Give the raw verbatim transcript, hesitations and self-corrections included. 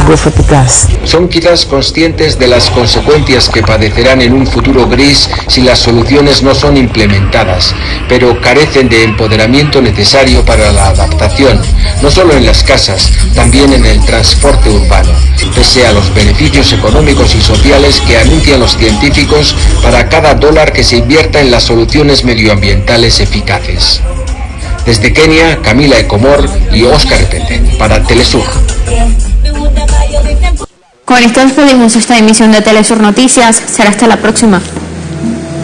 algo eficaz. Son quizás conscientes de las consecuencias que padecerán en un futuro gris si las soluciones no son implementadas, pero carecen de empoderamiento necesario para la adaptación, no solo en las casas, también en el transporte urbano, pese a los beneficios económicos y sociales que anuncian los científicos para cada dólar que se invierta en las soluciones medioambientales eficaces. Desde Kenia, Camila Ecomor y Óscar Pende, para Telesur. Con esto despedimos esta emisión de Telesur Noticias. Será hasta la próxima.